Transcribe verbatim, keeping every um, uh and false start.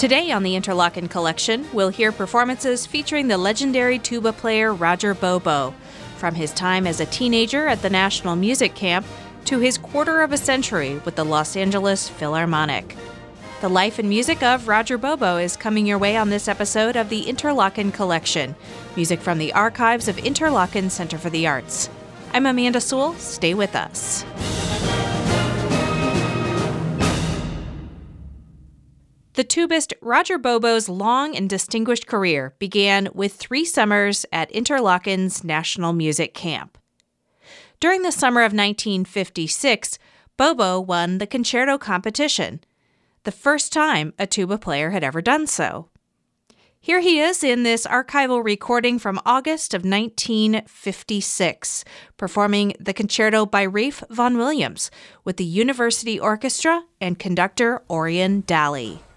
Today on the Interlochen Collection, we'll hear performances featuring the legendary tuba player Roger Bobo, from his time as a teenager at the National Music Camp to his quarter of a century with the Los Angeles Philharmonic. The life and music of Roger Bobo is coming your way on this episode of the Interlochen Collection, music from the archives of Interlochen Center for the Arts. I'm Amanda Sewell. Stay with us. The tubist Roger Bobo's long and distinguished career began with three summers at Interlochen's National Music Camp. During the summer of nineteen fifty-six, Bobo won the concerto competition, the first time a tuba player had ever done so. Here he is in this archival recording from August of nineteen fifty-six, performing the concerto by Ralph Vaughan Williams with the University Orchestra and conductor Orion Dalley.